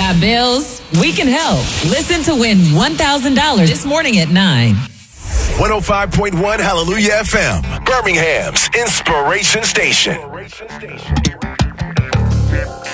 Got bills? We can help. Listen to win $1,000 this morning at 9. 105.1 Hallelujah FM, Birmingham's Inspiration Station.